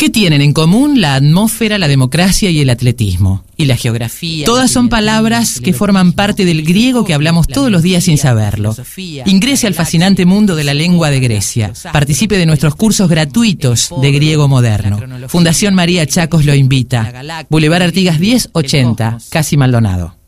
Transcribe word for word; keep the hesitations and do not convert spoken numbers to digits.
¿Qué tienen en común la atmósfera, la democracia y el atletismo? Y la geografía. Todas son palabras que forman parte del griego que hablamos todos los días sin saberlo. Ingrese al fascinante mundo de la lengua de Grecia. Participe de nuestros cursos gratuitos de griego moderno. Fundación María Chacos lo invita. Boulevard Artigas diez ochenta, Casi Maldonado.